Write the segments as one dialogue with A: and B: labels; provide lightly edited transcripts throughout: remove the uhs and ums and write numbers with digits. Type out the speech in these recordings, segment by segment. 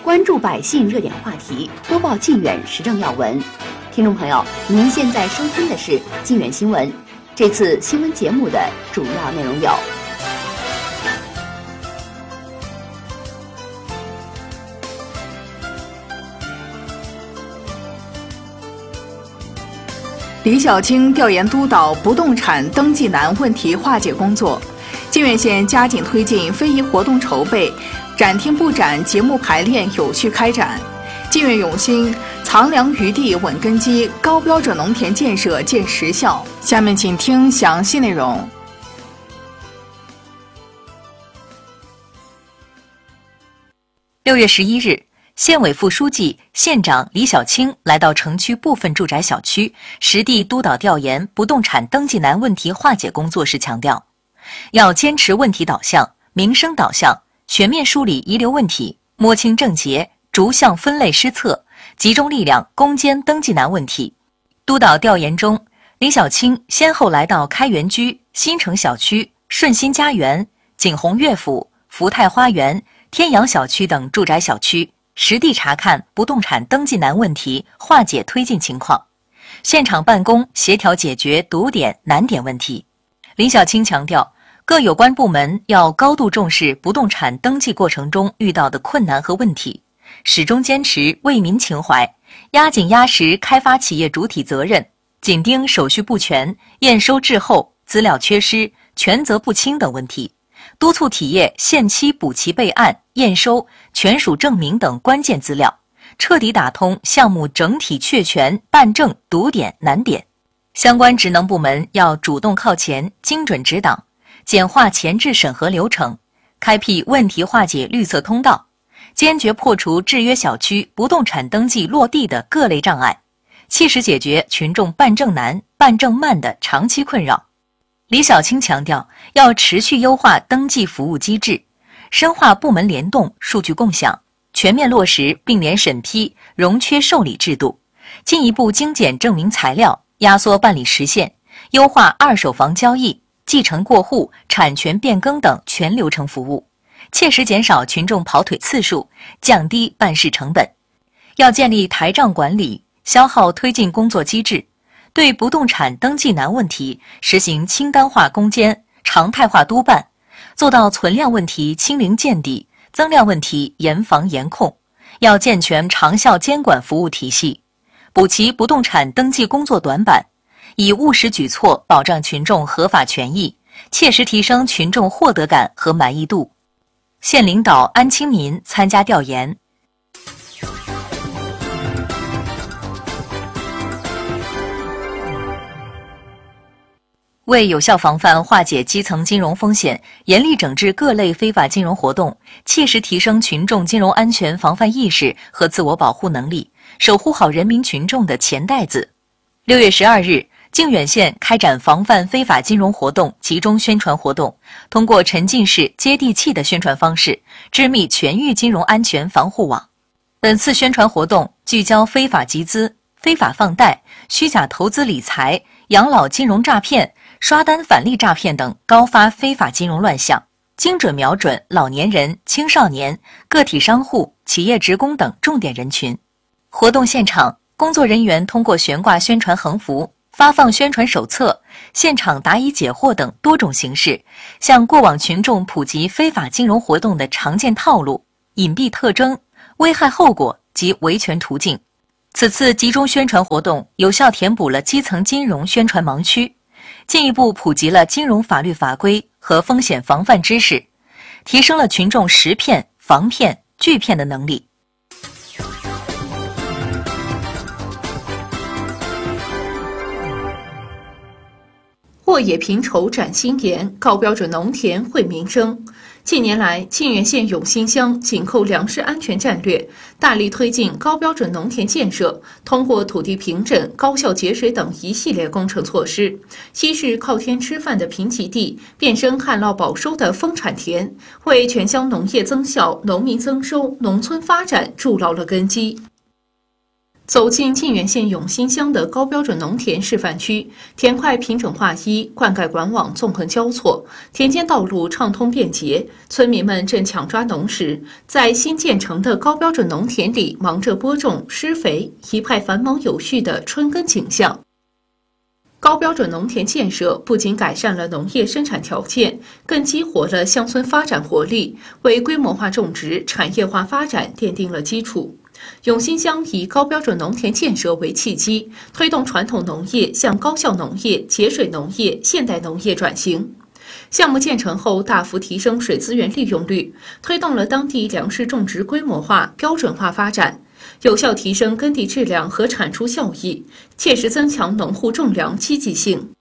A: 关注百姓热点话题，播报靖远时政要闻。听众朋友，您现在收听的是靖远新闻。这次新闻节目的主要内容有：
B: 李小青调研督导不动产登记难问题化解工作，靖远县加紧推进非遗活动筹备，展厅布展节目排练有序开展。靖远永兴藏粮余地稳根基，高标准农田建设见实效。下面请听详细内容。
C: 6月11日，县委副书记、县长李小青来到城区部分住宅小区，实地督导调研不动产登记难问题化解工作时强调，要坚持问题导向、民生导向，全面梳理遗留问题，摸清症结，逐项分类施策，集中力量攻坚登记难问题。督导调研中，李小青先后来到开元居、新城小区、顺心家园、景洪乐府、福泰花园、天阳小区等住宅小区，实地查看不动产登记难问题化解推进情况，现场办公协调解决堵点难点问题。李小青强调，各有关部门要高度重视不动产登记过程中遇到的困难和问题，始终坚持为民情怀，压紧压实开发企业主体责任，紧盯手续不全、验收滞后、资料缺失、权责不清等问题，督促企业限期补齐备案、验收、权属证明等关键资料，彻底打通项目整体确权、办证堵点难点。相关职能部门要主动靠前，精准指导，简化前置审核流程，开辟问题化解绿色通道，坚决破除制约小区不动产登记落地的各类障碍，切实解决群众办证难、办证慢的长期困扰。李小青强调，要持续优化登记服务机制，深化部门联动、数据共享，全面落实并联审批、容缺受理制度，进一步精简证明材料，压缩办理时限，优化二手房交易、继承过户、产权变更等全流程服务，切实减少群众跑腿次数，降低办事成本。要建立台账管理、消耗推进工作机制，对不动产登记难问题实行清单化攻坚、常态化督办，做到存量问题清零见底，增量问题严防严控。要健全长效监管服务体系，补齐不动产登记工作短板，以务实举措保障群众合法权益，切实提升群众获得感和满意度。县领导安清民参加调研。为有效防范化解基层金融风险，严厉整治各类非法金融活动，切实提升群众金融安全防范意识和自我保护能力，守护好人民群众的钱袋子。6月12日，靖远县开展防范非法金融活动集中宣传活动，通过沉浸式、接地气的宣传方式，织密全域金融安全防护网。本次宣传活动聚焦非法集资、非法放贷、虚假投资理财、养老金融诈骗、刷单返利诈骗等高发非法金融乱象，精准瞄准老年人、青少年、个体商户、企业职工等重点人群。活动现场，工作人员通过悬挂宣传横幅、发放宣传手册、现场答疑解惑等多种形式，向过往群众普及非法金融活动的常见套路、隐蔽特征、危害后果及维权途径。此次集中宣传活动有效填补了基层金融宣传盲区，进一步普及了金融法律法规和风险防范知识，提升了群众识骗、防骗、拒骗的能力。
B: 沃野平畴展新颜，高标准农田惠民生。近年来，靖远县永兴乡紧扣粮食安全战略，大力推进高标准农田建设，通过土地平整、高效节水等一系列工程措施，稀释靠天吃饭的贫瘠地，变身旱涝保收的丰产田，为全乡农业增效、农民增收、农村发展筑牢了根基。 走进沁源县永兴乡的高标准农田示范区，田块平整划一，灌溉管网纵横交错，田间道路畅通便捷，村民们正抢抓农时，在新建成的高标准农田里忙着播种、施肥，一派繁忙有序的春耕景象。高标准农田建设不仅改善了农业生产条件，更激活了乡村发展活力，为规模化种植、产业化发展奠定了基础。永兴乡以高标准农田建设为契机，推动传统农业向高效农业、节水农业、现代农业转型。项目建成后，大幅提升水资源利用率，推动了当地粮食种植规模化、标准化发展，有效提升耕地质量和产出效益，切实增强农户种粮积极性。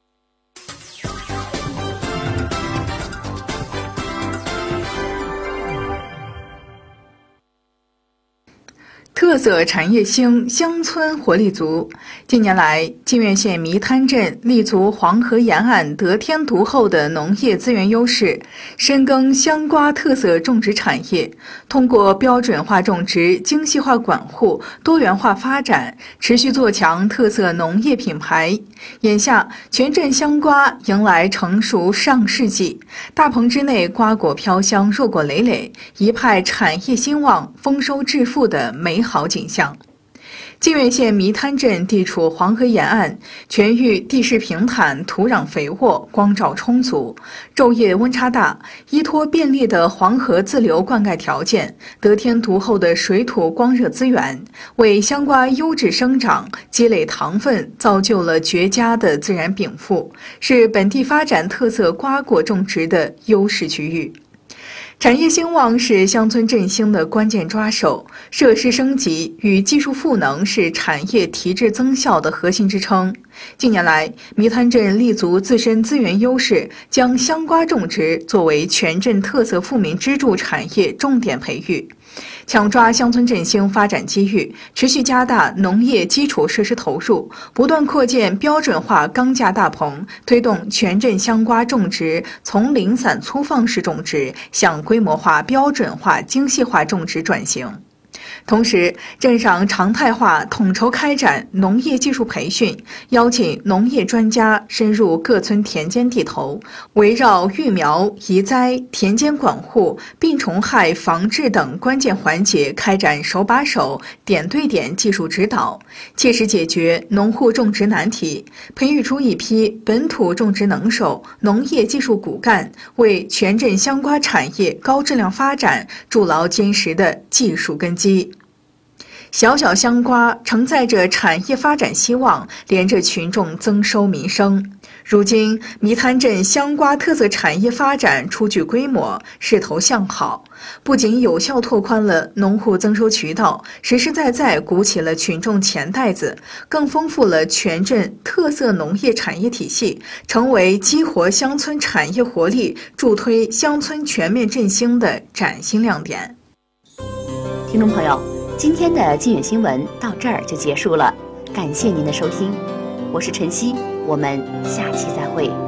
D: 特色产业兴，乡村活力足。近年来，沁源县弥滩镇立足黄河沿岸得天独厚的农业资源优势，深耕香瓜特色种植产业，通过标准化种植、精细化管护、多元化发展，持续做强特色农业品牌。眼下，全镇香瓜迎来成熟上市季，大棚之内瓜果飘香，硕果累累，一派产业兴旺、丰收致富的美好景象。沁源县弥滩镇地处黄河沿岸，全域地势平坦，土壤肥沃，光照充足，昼夜温差大，依托便利的黄河自流灌溉条件，得天独厚的水土光热资源，为香瓜优质生长积累糖分，造就了绝佳的自然禀赋，是本地发展特色瓜果种植的优势区域。产业兴旺是乡村振兴的关键抓手，设施升级与技术赋能是产业提质增效的核心支撑。近年来，弥滩镇立足自身资源优势，将香瓜种植作为全镇特色富民支柱产业重点培育，抢抓乡村振兴发展机遇，持续加大农业基础设施投入，不断扩建标准化钢架大棚，推动全镇香瓜种植从零散粗放式种植向规模化、标准化、精细化种植转型。同时，镇上常态化统筹开展农业技术培训，邀请农业专家深入各村田间地头，围绕育苗、移栽、田间管护、病虫害防治等关键环节开展手把手、点对点技术指导，切实解决农户种植难题，培育出一批本土种植能手、农业技术骨干，为全镇香瓜产业高质量发展筑牢坚实的技术根基。小小香瓜承载着产业发展希望，连着群众增收民生。如今，弥滩镇香瓜特色产业发展初具规模，势头向好，不仅有效拓宽了农户增收渠道，实实在在鼓起了群众钱袋子，更丰富了全镇特色农业产业体系，成为激活乡村产业活力、助推乡村全面振兴的崭新亮点。
A: 听众朋友，今天的沁源新闻到这儿就结束了，感谢您的收听，我是晨曦，我们下期再会。